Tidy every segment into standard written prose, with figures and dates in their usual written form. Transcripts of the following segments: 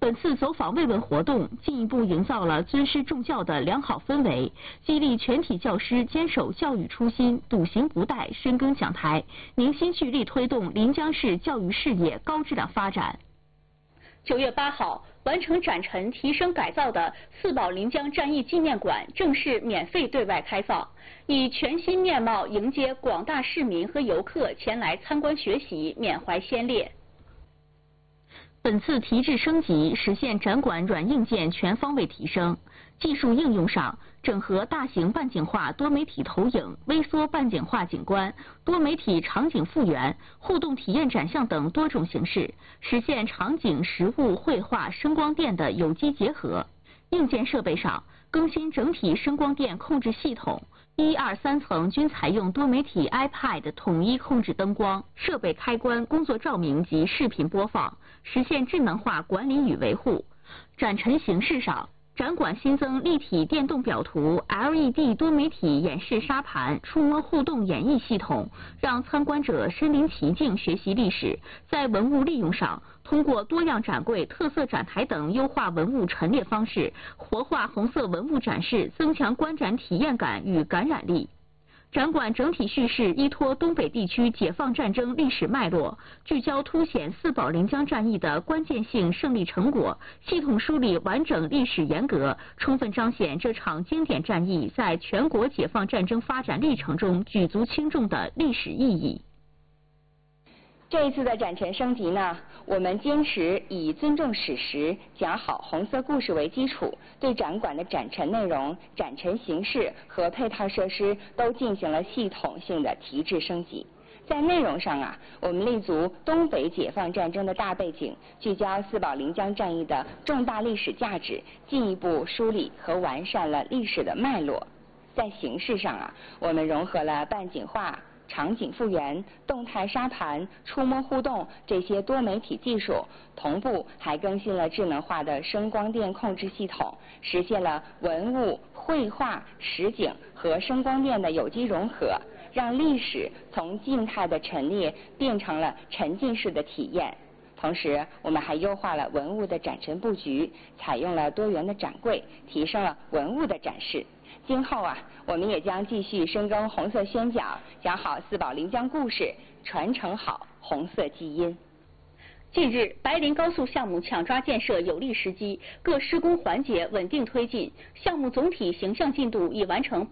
本次走访慰问活动进一步营造了尊师重教的良好氛围，激励全体教师坚守教育初心，笃行不怠，深耕讲台，凝心聚力推动临江市教育事业高质量发展。9月8号，完成展陈提升改造的四保临江战役纪念馆正式免费对外开放，以全新面貌迎接广大市民和游客前来参观学习，缅怀先烈。本次提质升级，实现展馆软硬件全方位提升。技术应用上，整合大型半景化多媒体投影、微缩半景化景观、多媒体场景复原、互动体验展项等多种形式，实现场景、实物、绘画、声光电的有机结合。硬件设备上，更新整体声光电控制系统。1、2、3层均采用多媒体 iPad 统一控制灯光、设备开关、工作照明及视频播放，实现智能化管理与维护。展陈形式上，展馆新增立体电动表图、LED 多媒体演示沙盘、触摸互动演绎系统，让参观者身临其境学习历史。在文物利用上，通过多样展柜、特色展台等优化文物陈列方式，活化红色文物展示，增强观展体验感与感染力。展馆整体叙事依托东北地区解放战争历史脉络，聚焦凸显四保临江战役的关键性胜利成果，系统梳理完整历史沿革，充分彰显这场经典战役在全国解放战争发展历程中举足轻重的历史意义。 这一次的展陈升级呢，我们坚持以尊重史实、讲好红色故事为基础，对展馆的展陈内容、展陈形式和配套设施都进行了系统性的提质升级。在内容上啊，我们立足东北解放战争的大背景，聚焦四保临江战役的重大历史价值，进一步梳理和完善了历史的脉络。在形式上啊，我们融合了半景化、场景复原、动态沙盘、触摸互动这些多媒体技术，同步还更新了智能化的声光电控制系统，实现了文物、绘画、实景和声光电的有机融合，让历史从静态的陈列变成了沉浸式的体验。同时，我们还优化了文物的展陈布局，采用了多元的展柜，提升了文物的展示。今后啊，我们也将继续深耕红色宣讲，讲好四保临江故事，传承好红色基因。 近日，白林高速项目抢抓建设有利时机，各施工环节稳定推进，项目总体形象进度已完成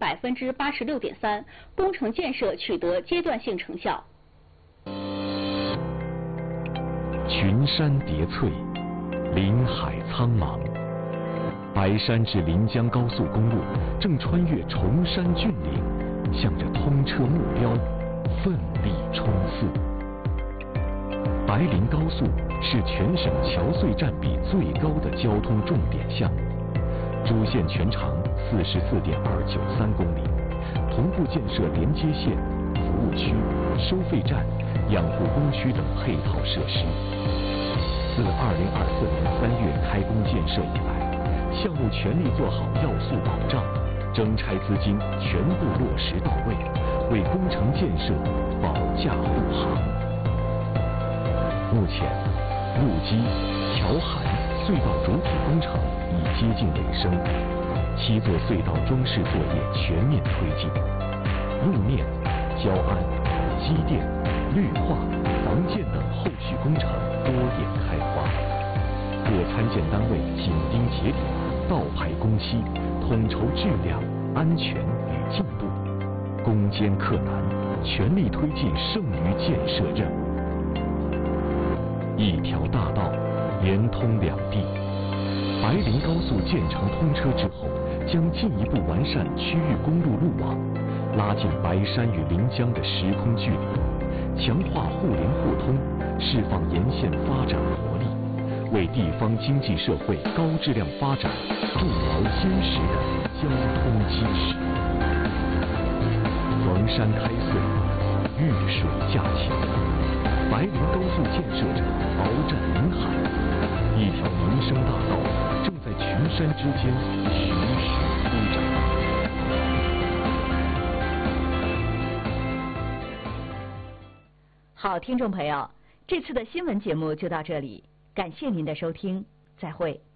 86.3%，工程建设取得阶段性成效。 群山叠翠，林海苍茫。白山至临江高速公路正穿越崇山峻岭，向着通车目标奋力冲刺。白林高速是全省桥隧占比最高的交通重点项目，主线全长44.293公里，同步建设连接线、服务区、收费站、养护工区等配套设施。自2024年3月开工建设以来，项目全力做好要素保障，征拆资金全部落实到位，为工程建设保驾护航。目前，路基、桥涵、隧道主体工程已接近尾声，7座隧道装饰作业全面推进，路面、交安、机电、绿化、防建等后续工程多眼开花。各参建单位紧盯节点，倒排工期，统筹质量、安全与进度，攻坚克难，全力推进剩余建设任务。一条大道连通两地，白林高速建成通车之后，将进一步完善区域公路路网，拉近白山与临江的时空距离，强化互联互通，释放沿线发展活力，为地方经济社会高质量发展筑牢坚实的交通基石。逢山开穗，遇水架桥，白林高速建设者鏖战临海，一条民生大道正在群山之间徐徐铺展。 好，听众朋友，这次的新闻节目就到这里，感谢您的收听， 再会。